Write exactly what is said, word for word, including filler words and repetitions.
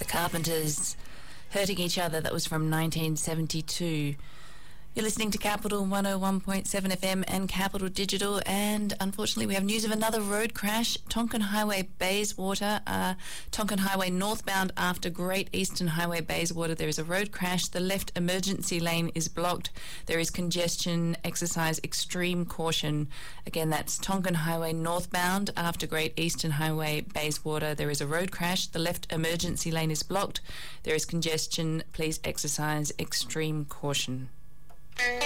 Carpenters hurting each other. That was from nineteen seventy-two. You're listening to Capital one oh one point seven F M and Capital Digital, and unfortunately we have news of another road crash. Tonkin Highway Bayswater, uh, Tonkin Highway northbound after Great Eastern Highway Bayswater, there is a road crash. The left emergency lane is blocked. There is congestion. Exercise extreme caution. Again, that's Tonkin Highway northbound after Great Eastern Highway Bayswater. There is a road crash. The left emergency lane is blocked. There is congestion. Please exercise extreme caution.